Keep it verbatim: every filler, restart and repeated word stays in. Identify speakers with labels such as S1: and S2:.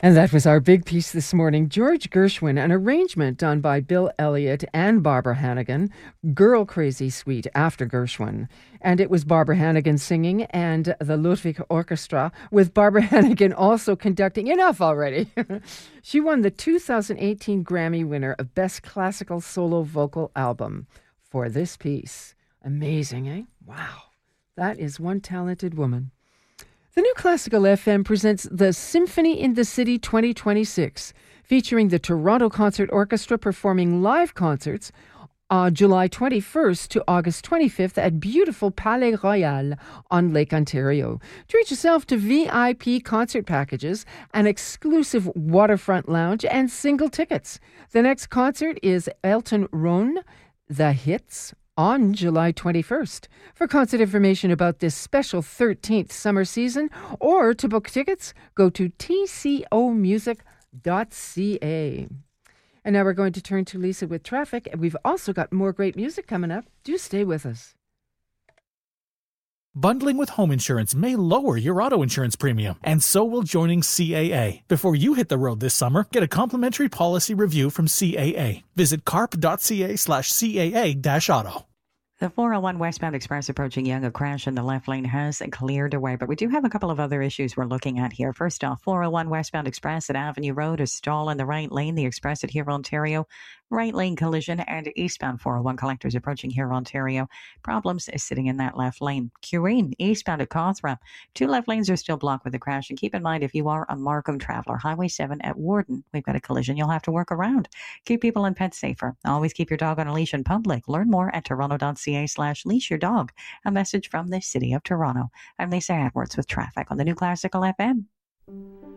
S1: And that was our big piece this morning. George Gershwin, an arrangement done by Bill Elliott and Barbara Hannigan, Girl Crazy Suite after Gershwin. And it was Barbara Hannigan singing and the Ludwig Orchestra, with Barbara Hannigan also conducting. Enough already. She won the two thousand eighteen Grammy winner of Best Classical Solo Vocal Album for this piece. Amazing, eh? Wow. That is one talented woman. The New Classical F M presents the Symphony in the City twenty twenty-six, featuring the Toronto Concert Orchestra performing live concerts on July twenty-first to August twenty-fifth at beautiful Palais Royal on Lake Ontario. Treat yourself to V I P concert packages, an exclusive waterfront lounge, and single tickets. The next concert is Elton Rohn, The Hits, on July twenty-first. For concert information about this special thirteenth summer season or to book tickets, go to t c o music dot c a. And now we're going to turn to Lisa with traffic, and we've also got more great music coming up. Do stay with us.
S2: Bundling with home insurance may lower your auto insurance premium, and so will joining C A A. Before you hit the road this summer, get a complimentary policy review from C A A. Visit carp.ca slash CAA dash auto.
S3: The four oh one westbound express approaching Yonge, a crash in the left lane has cleared away, but we do have a couple of other issues we're looking at here. First off, four oh one westbound express at Avenue Road, a stall in the right lane. The express at Huron, Ontario, right lane collision, and eastbound four oh one collectors approaching Huron, Ontario. Problems is sitting in that left lane. Curreen, eastbound at Cawthra. Two left lanes are still blocked with the crash, and keep in mind, if you are a Markham traveler, Highway seven at Warden, we've got a collision you'll have to work around. Keep people and pets safer. Always keep your dog on a leash in public. Learn more at toronto.ca slash leash your dog. A message from the City of Toronto. I'm Lisa Edwards with traffic on the New Classical F M.